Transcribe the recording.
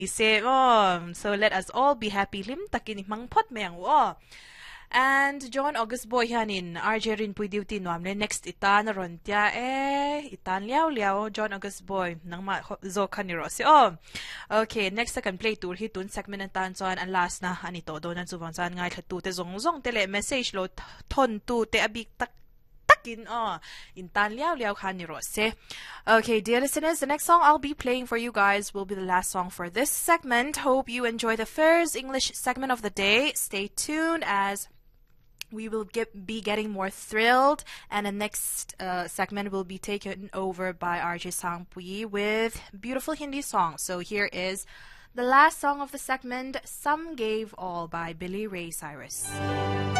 Say, oh, so let us all be happy. Lim takin mangpot mayang oh. And John August Boy hanin RJ rin pwede tinuam ne next itan ron tia itan liao John August Boy nang ma zo kaniro si oh. Okay, next second play tour hitun segment tan so an last na anito do nan suwang san ngai thatu te zong tele message lo ton tu te abik tak takin intan liao kaniro se. Okay, dear listeners, the next song I'll be playing for you guys will be the last song for this segment. Hope you enjoy the first English segment of the day. Stay tuned as we will be getting more thrilled, and the next segment will be taken over by RJ Sangpui with beautiful Hindi songs. So here is the last song of the segment, Some Gave All by Billy Ray Cyrus.